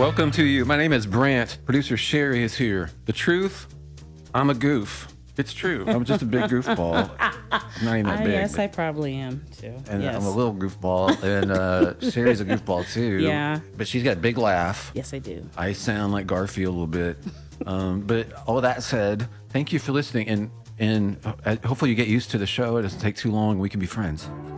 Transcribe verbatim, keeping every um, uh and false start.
Welcome to you. My name is Brant. Producer Sherry is here. The truth, I'm a goof. It's true. I'm just a big goofball. I'm not even that Ah, big. yes, but- I probably am too. and yes. I'm a little goofball, and uh, Sherry's a goofball too. Yeah. But she's got a big laugh. Yes, I do. I sound like Garfield a little bit. Um, but all that said, thank you for listening, and and uh, hopefully you get used to the show. It doesn't take too long. We can be friends.